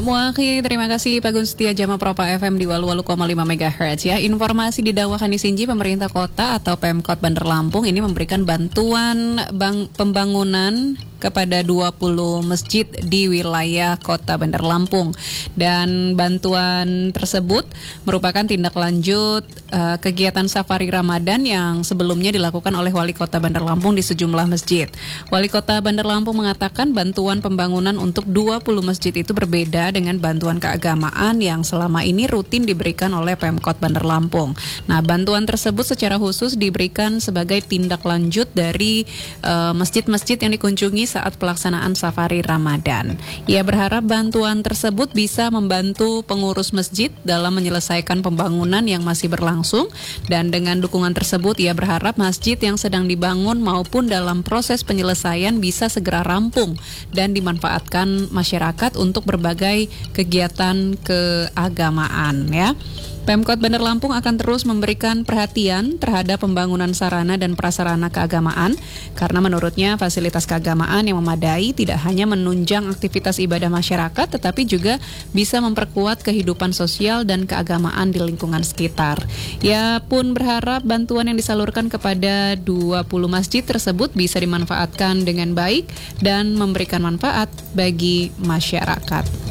Muaki, terima kasih Pak Gun Setia Jama Propa FM di Walu-Walu 5 MHz ya. Informasi di Dawakan Isinji, pemerintah kota atau Pemkot Bandar Lampung ini memberikan bantuan pembangunan kepada 20 masjid di wilayah kota Bandar Lampung. Dan bantuan tersebut merupakan tindak lanjut kegiatan safari Ramadan yang sebelumnya dilakukan oleh Wali Kota Bandar Lampung di sejumlah masjid. Wali Kota Bandar Lampung mengatakan bantuan pembangunan untuk 20 masjid itu berbeda dengan bantuan keagamaan yang selama ini rutin diberikan oleh Pemkot Bandar Lampung. Nah, bantuan tersebut secara khusus diberikan sebagai tindak lanjut dari masjid-masjid yang dikunjungi saat pelaksanaan safari Ramadan. Ia berharap bantuan tersebut bisa membantu pengurus masjid dalam menyelesaikan pembangunan yang masih berlangsung, dan dengan dukungan tersebut ia berharap masjid yang sedang dibangun maupun dalam proses penyelesaian bisa segera rampung dan dimanfaatkan masyarakat untuk berbagai kegiatan keagamaan ya. Pemkot Bandar Lampung akan terus memberikan perhatian terhadap pembangunan sarana dan prasarana keagamaan karena menurutnya fasilitas keagamaan yang memadai tidak hanya menunjang aktivitas ibadah masyarakat tetapi juga bisa memperkuat kehidupan sosial dan keagamaan di lingkungan sekitar. Ia pun berharap bantuan yang disalurkan kepada 20 masjid tersebut bisa dimanfaatkan dengan baik dan memberikan manfaat bagi masyarakat.